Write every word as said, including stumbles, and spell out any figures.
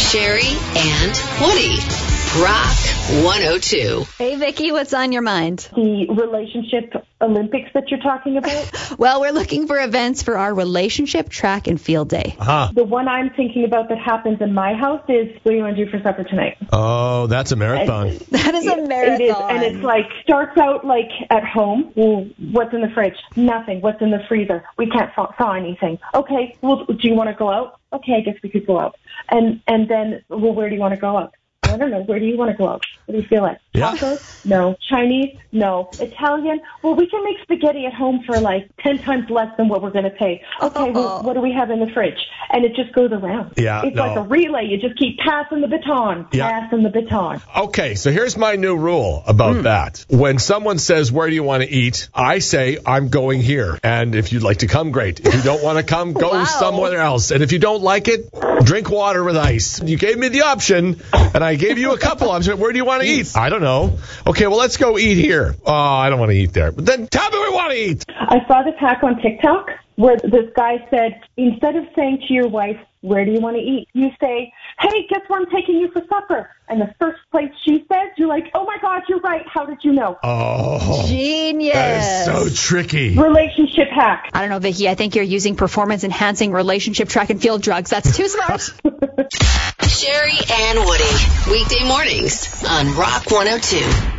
Sherry and Woody. Rock one oh two. Hey, Vicky, what's on your mind? The relationship Olympics that you're talking about? Well, we're looking for events for our relationship track and field day. Uh-huh. The one I'm thinking about that happens in my house is, what do you want to do for supper tonight? Oh, that's a marathon. And That is a marathon. It is, and it's like, starts out like at home. Well, what's in the fridge? Nothing. What's in the freezer? We can't thaw, thaw anything. Okay, well, do you want to go out? Okay, I guess we could go out. And and then, well, where do you want to go out? I don't know. Where do you want to go out? What do you feel like? Yeah. Tacos? No. Chinese? No. Italian? Well, we can make spaghetti at home for like ten times less than what we're going to pay. Okay, well, what do we have in the fridge? And it just goes around. Yeah, It's no. like a relay. You just keep passing the baton, Yeah. passing the baton. Okay, so here's my new rule about that. When someone says, where do you want to eat? I say, I'm going here. And if you'd like to come, great. If you don't want to come, go Wow. somewhere else. And if you don't like it, drink water with ice. You gave me the option, and I gave you a couple options. Where do you want to eat? I don't know. Okay, well, let's go eat here. Oh, I don't want to eat there. But then tell me where we want to eat. I saw this hack on TikTok where this guy said, instead of saying to your wife, where do you want to eat? You say, hey, guess where I'm taking you for supper? And the first place she says, you're like, oh, my God, you're right. How did you know? Oh, Genius. that is so tricky. Relationship hack. I don't know, Vicky. I think you're using performance-enhancing relationship track and field drugs. That's too smart. Sherry and Woody. Weekday mornings on Rock one oh two.